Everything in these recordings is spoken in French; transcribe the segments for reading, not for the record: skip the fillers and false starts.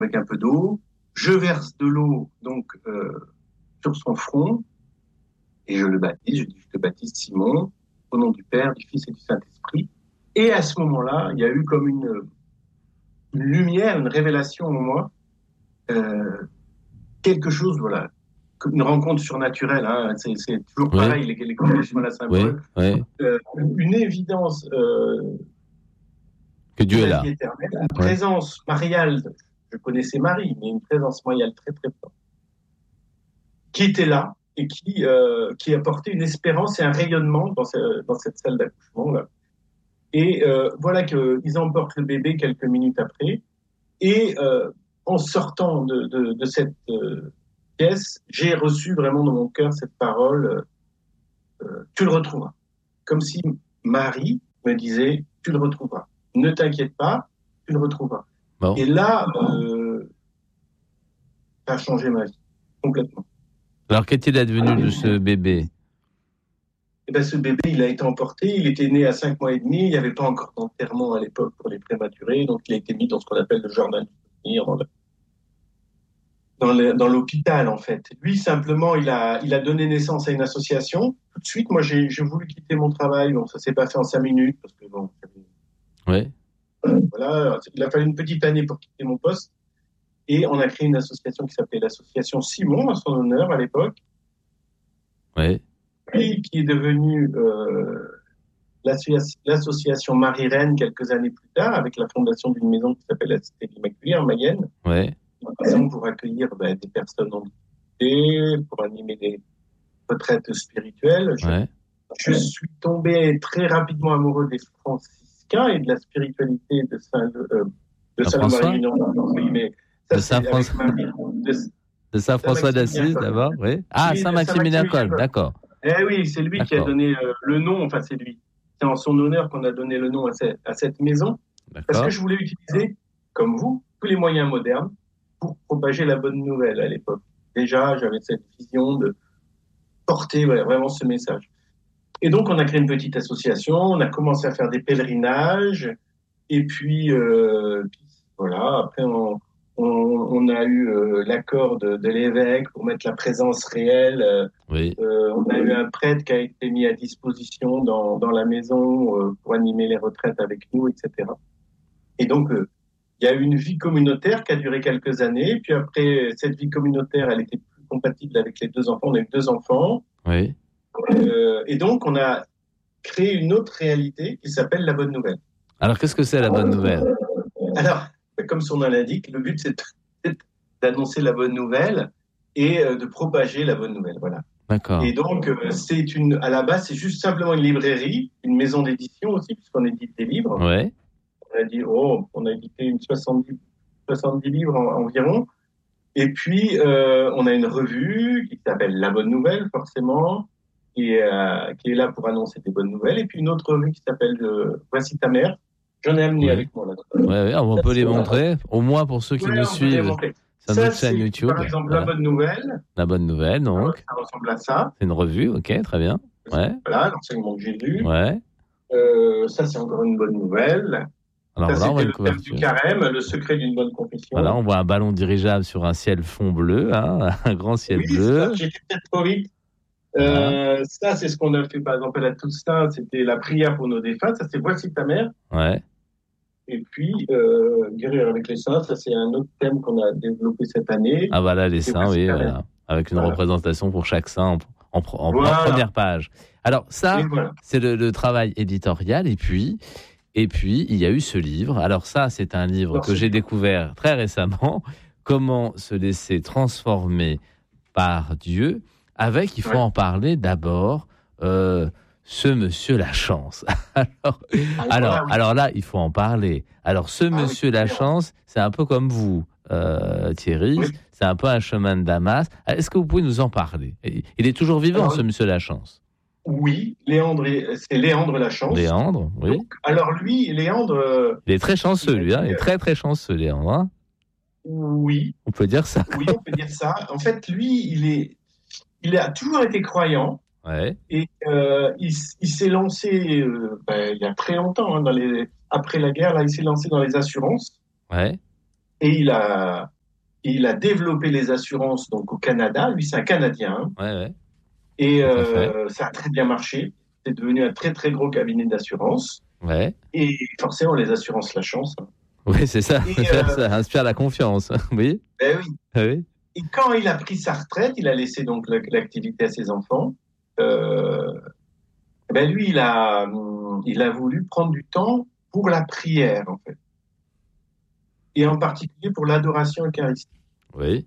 avec un peu d'eau. Je verse de l'eau donc sur son front et je le baptise. Je dis, je te baptise Simon, au nom du Père, du Fils et du Saint-Esprit. Et à ce moment-là, il y a eu comme une lumière, une révélation en moi, quelque chose, voilà, comme une rencontre surnaturelle. Hein, c'est toujours Oui, pareil, les connexions à la oui, symbole. oui. Une évidence Que de Dieu est la là. vie éternelle, une Ouais. présence mariale. Je connaissais Marie, mais une présence mariale très très forte, qui était là et qui apportait une espérance et un rayonnement dans cette salle d'accouchement là. Et voilà qu'ils emportent le bébé quelques minutes après. Et en sortant de cette pièce, j'ai reçu vraiment dans mon cœur cette parole, tu le retrouveras. Comme si Marie me disait, tu le retrouveras. Ne t'inquiète pas, tu le retrouveras. Bon. Et là, ça a changé ma vie, complètement. Alors, qu'est-il advenu de ce bébé? Et ben, ce bébé, il a été emporté, il était né à 5 mois et demi, il n'y avait pas encore d'enterrement à l'époque pour les prématurés, donc il a été mis dans ce qu'on appelle le jardin du souvenir, dans l'hôpital, en fait. Lui, simplement, il a donné naissance à une association. Tout de suite, moi, j'ai voulu quitter mon travail. Bon, ça s'est pas fait en 5 minutes, parce que bon, Oui, voilà, il a fallu une petite année pour quitter mon poste. Et on a créé une association qui s'appelait l'association Simon, à son honneur, à l'époque, oui. puis qui est devenue l'association Marie-Reine quelques années plus tard, avec la fondation d'une maison qui s'appelle la Cité de l'Immaculée, en Mayenne. Ouais. Une maison pour accueillir des personnes handicapées, pour animer des retraites spirituelles. Ouais. Je suis tombé très rapidement amoureux des franciscains et de la spiritualité de Saint-François? Saint-Marie-Union. Mais ça, De c'est avec Saint-François, de de Saint-François Saint-Maximilien d'Assise, Kolb. d'abord, oui. Ah, Oui, de Saint-Maximilien Saint-Maximilien Kolb, Kolb. d'accord. Eh oui, c'est lui qui a D'accord. donné le nom, enfin c'est lui. C'est en son honneur qu'on a donné le nom à cette maison, parce que D'accord. je voulais utiliser, comme vous, tous les moyens modernes pour propager la bonne nouvelle à l'époque. Déjà, j'avais cette vision de porter vraiment ce message. Et donc, on a créé une petite association, on a commencé à faire des pèlerinages, et puis, voilà, après, on a eu l'accord de l'évêque pour mettre la présence réelle. Oui. On a eu un prêtre qui a été mis à disposition dans la maison pour animer les retraites avec nous, etc. Et donc, il y a eu une vie communautaire qui a duré quelques années, puis après, cette vie communautaire, elle était plus compatible avec les deux enfants. On a eu deux enfants. Oui. Et donc, on a créé une autre réalité qui s'appelle la bonne nouvelle. Alors, qu'est-ce que c'est la bonne nouvelle? Alors, comme son nom l'indique, le but, c'est d'annoncer la bonne nouvelle et de propager la bonne nouvelle. Voilà. D'accord. Et donc, à la base, c'est juste simplement une librairie, une maison d'édition aussi, puisqu'on édite des livres. Ouais. On a édité une 70 livres environ. Et puis, on a une revue qui s'appelle La Bonne Nouvelle, forcément, qui est là pour annoncer des bonnes nouvelles. Et puis une autre revue qui s'appelle Voici ta mère. J'en ai amené Oui. avec moi là. Ouais, ouais, on Ça, peut les c'est- montrer, au moins pour ceux qui Ouais, nous on peut les suivent montrer. sur Ça, notre chaîne c'est YouTube. par exemple La Voilà. Bonne Nouvelle. La bonne nouvelle, donc. Ça ressemble à ça. C'est une revue, ok, très bien. Ouais. Voilà, l'enseignement de Jésus. Ouais. Ça, c'est encore une bonne nouvelle. Alors Ça, voilà, on voit c'était une le thème du couverture. carême, le secret d'une bonne Voilà, confession. on voit un ballon dirigeable sur un ciel fond bleu, hein, un grand ciel Oui, c'est ça, bleu. j'ai été peut-être trop vite. Voilà. Ça, c'est ce qu'on a fait, par exemple, à la Toussaint, c'était la prière pour nos défunts. Ça, c'est Voici ta mère. Ouais. Et puis, guérir avec les saints, ça, c'est un autre thème qu'on a développé cette année. Ah voilà, les Et saints, Voici oui, ta mère. voilà. Avec une Voilà. représentation pour chaque saint en Voilà. première page. Alors Et ça, voilà. c'est le travail éditorial. Et puis, il y a eu ce livre. Alors ça, c'est un livre Alors, que j'ai découvert très récemment. Comment se laisser transformer par Dieu. Avec, il faut en parler d'abord, ce monsieur Lachance. Alors là, il faut en parler. Alors, ce monsieur Lachance, c'est un peu comme vous, Thierry. Oui. C'est un peu un chemin de Damas. Est-ce que vous pouvez nous en parler? Il est toujours vivant, Alors, ce monsieur Lachance. Oui, c'est Léandre Lachance. Léandre, oui. Donc, alors lui, Léandre, Il est très chanceux, lui. Hein. Il est très, très chanceux, Léandre. Hein. oui, On peut dire ça. oui, on peut dire ça. En fait, lui, il a toujours été croyant Ouais. et il s'est lancé il y a très longtemps, hein, après la guerre, là, il s'est lancé dans les assurances. Ouais. Et il a développé les assurances donc au Canada. Lui, c'est un Canadien. Hein. Ouais. Et Tout à fait. ça a très bien marché. C'est devenu un très, très gros cabinet d'assurance. Ouais. Et forcément, les assurances, la chance. Hein. Oui, c'est ça. Et Ça inspire la confiance. Oui. ben oui. Oui. Et quand il a pris sa retraite, il a laissé donc l'activité à ses enfants. Euh, ben lui, il a voulu prendre du temps pour la prière, en fait. Et en particulier pour l'adoration eucharistique. Oui.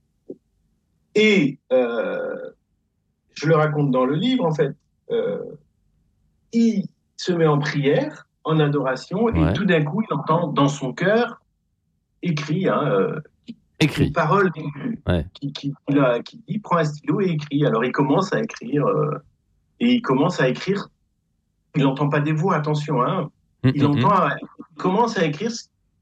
Et je le raconte dans le livre, en fait. Il se met en prière, en adoration, et Ouais. tout d'un coup, il entend dans son cœur écrit une Écrit. parole Ouais. qui dit prends un stylo et écrit. Alors il commence à écrire, et il commence à écrire. Il n'entend pas des voix, attention, hein. Hum. Il commence à écrire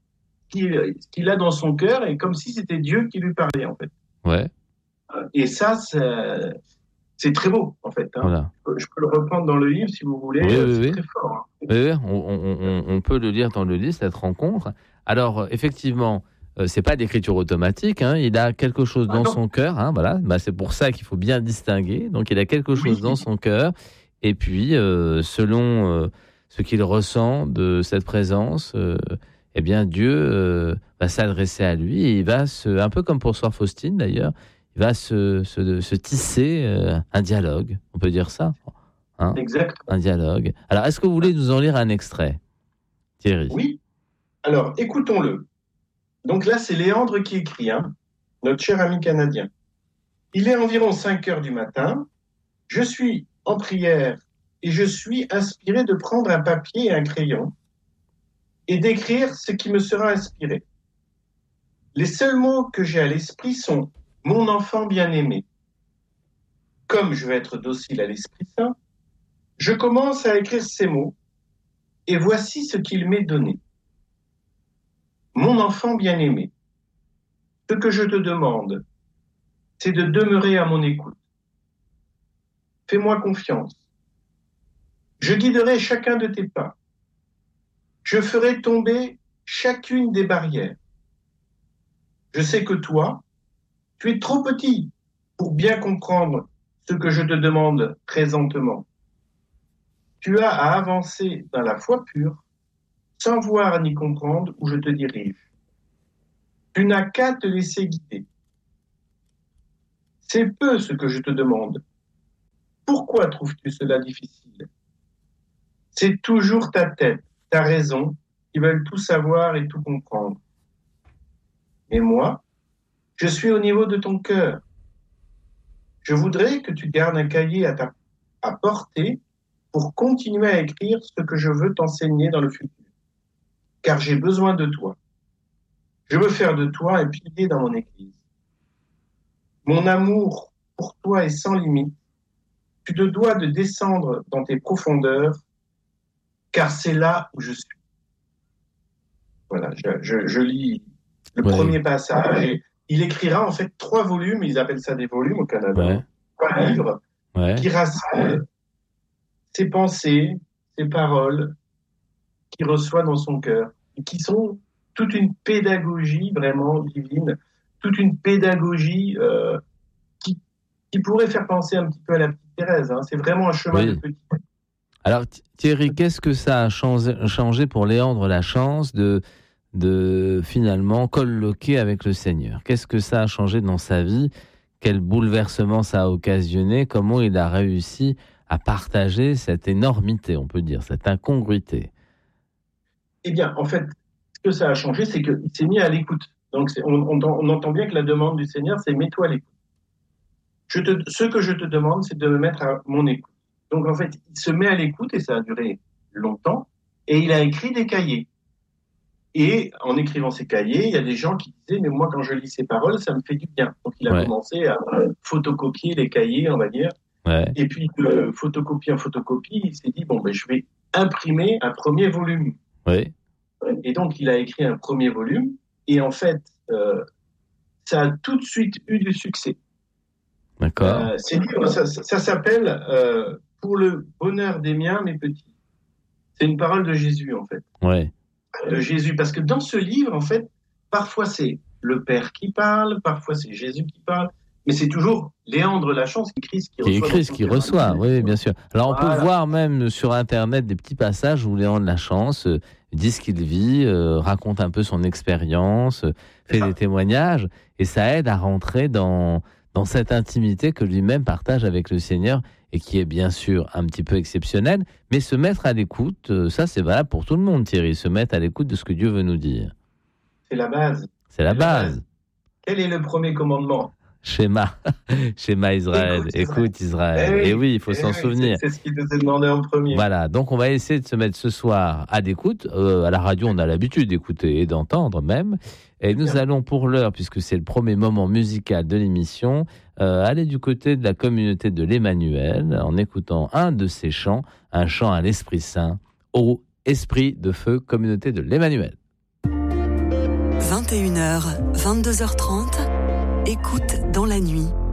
ce qu'il a dans son cœur, et comme si c'était Dieu qui lui parlait, en fait. Ouais. Et ça, c'est très beau, en fait. Hein. Voilà. Je peux le reprendre dans le livre si vous voulez. Oui, oui, C'est oui. très fort. Hein. Oui, on peut le lire dans le livre, cette rencontre. Alors, effectivement, c'est pas d'écriture automatique. Hein, il a quelque chose Ah dans non, son cœur. Hein, voilà. Bah, c'est pour ça qu'il faut bien distinguer. Donc, il a quelque chose dans oui, son cœur. Et puis, selon ce qu'il ressent de cette présence, eh bien, Dieu va s'adresser à lui et il va un peu comme pour Sœur Faustine d'ailleurs, il va se tisser un dialogue. On peut dire ça. Hein, exactement. un dialogue. Alors, est-ce que vous voulez nous en lire un extrait, Thierry? Oui. Alors, écoutons-le. Donc là, c'est Léandre qui écrit, hein, notre cher ami canadien. Il est environ 5 heures du matin. Je suis en prière et je suis inspiré de prendre un papier et un crayon et d'écrire ce qui me sera inspiré. Les seuls mots que j'ai à l'esprit sont mon enfant bien-aimé. Comme je vais être docile à l'Esprit Saint, je commence à écrire ces mots et voici ce qu'il m'est donné. Mon enfant bien-aimé, ce que je te demande, c'est de demeurer à mon écoute. Fais-moi confiance. Je guiderai chacun de tes pas. Je ferai tomber chacune des barrières. Je sais que toi, tu es trop petit pour bien comprendre ce que je te demande présentement. Tu as à avancer dans la foi pure, sans voir ni comprendre où je te dirige. Tu n'as qu'à te laisser guider. C'est peu ce que je te demande. Pourquoi trouves-tu cela difficile? C'est toujours ta tête, ta raison, qui veulent tout savoir et tout comprendre. Mais moi, je suis au niveau de ton cœur. Je voudrais que tu gardes un cahier à portée pour continuer à écrire ce que je veux t'enseigner dans le futur. Car j'ai besoin de toi. Je veux faire de toi un pilier dans mon Église. Mon amour pour toi est sans limite. Tu te dois de descendre dans tes profondeurs, car c'est là où je suis. Voilà, je lis le premier passage. Et il écrira en fait 3 volumes, ils appellent ça des volumes au Canada, 3 livres, qui rassemblent ses pensées, ses paroles qu'il reçoit dans son cœur, et qui sont toute une pédagogie vraiment divine, toute une pédagogie qui pourrait faire penser un petit peu à la petite Thérèse. Hein. C'est vraiment un chemin de petit. Alors Thierry, qu'est-ce que ça a changé pour Léandre Lachance de finalement colloquer avec le Seigneur? Qu'est-ce que ça a changé dans sa vie? Quel bouleversement ça a occasionné? Comment il a réussi à partager cette énormité, on peut dire, cette incongruité? Eh bien, en fait, ce que ça a changé, c'est qu'il s'est mis à l'écoute. Donc, on entend bien que la demande du Seigneur, c'est mets-toi à l'écoute. Ce que je te demande, c'est de me mettre à mon écoute. Donc, en fait, il se met à l'écoute et ça a duré longtemps. Et il a écrit des cahiers. Et en écrivant ces cahiers, il y a des gens qui disaient, mais moi, quand je lis ces paroles, ça me fait du bien. Donc, il a commencé à photocopier les cahiers, on va dire. Et puis, de photocopie en photocopie, il s'est dit, bon, ben, je vais imprimer un premier volume. Et donc, il a écrit un premier volume. Et en fait, ça a tout de suite eu du succès. D'accord. Ces livres, ça s'appelle Pour le bonheur des miens, mes petits. C'est une parole de Jésus, en fait. De Jésus. Parce que dans ce livre, en fait, parfois c'est le Père qui parle, parfois c'est Jésus qui parle, mais c'est toujours Léandre Lachance qui Christ qui reçoit. Oui, bien sûr. Alors on Voilà. peut voir même sur Internet des petits passages où Léandre Lachance dit ce qu'il vit, raconte un peu son expérience, fait des témoignages, et ça aide à rentrer dans cette intimité que lui-même partage avec le Seigneur, et qui est bien sûr un petit peu exceptionnelle, mais se mettre à l'écoute, ça c'est valable pour tout le monde, Thierry, se mettre à l'écoute de ce que Dieu veut nous dire. C'est la base. C'est la base. Quel est le premier commandement ? Schéma Israël, écoute Israël. Et oui, il faut s'en souvenir. C'est ce qu'il nous est demandé en premier. Voilà, donc on va essayer de se mettre ce soir à l'écoute. À la radio, on a l'habitude d'écouter et d'entendre même. Et nous allons pour l'heure, puisque c'est le premier moment musical de l'émission, aller du côté de la communauté de l'Emmanuel en écoutant un de ses chants, un chant à l'Esprit Saint, Ô Esprit de Feu, communauté de l'Emmanuel. 21h, 22h30, écoute dans la nuit,